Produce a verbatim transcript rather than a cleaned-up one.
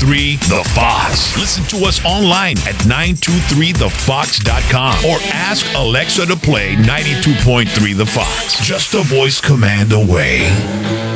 three The Fox. Listen to us online at nine two three the fox dot com or ask Alexa to play ninety-two point three The Fox. Just a voice command away.